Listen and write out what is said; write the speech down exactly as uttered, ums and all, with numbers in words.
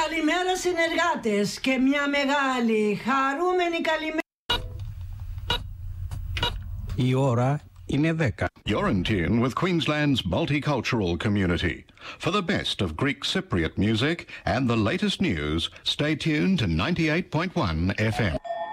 Καλημέρα συνεργάτες και μια μεγάλη χαρούμενη καλημέρα. Η ώρα είναι δέκα. You're in tune with Queensland's multicultural community. For the best of Greek Cypriot music and the latest news, stay tuned to ninety-eight point one F M.